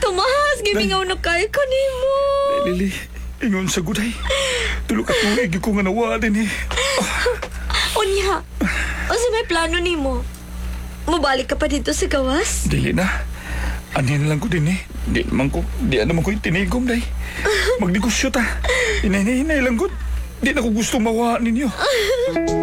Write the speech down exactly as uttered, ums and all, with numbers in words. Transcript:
Tomas, gimingaw na kayo ko nimo. Lili, ingon sa guday. Tulog at tuwig ko nga nawa din eh. Unya, o sa may plano nimo? Mabalik ka pa dito sa gawas? Dili na. Anin lang ko din eh. Di naman ko, di naman ko itinigom day. Magnegosyo ta. Hinay-hinay lang ko. Di na ko gusto mawa ninyo.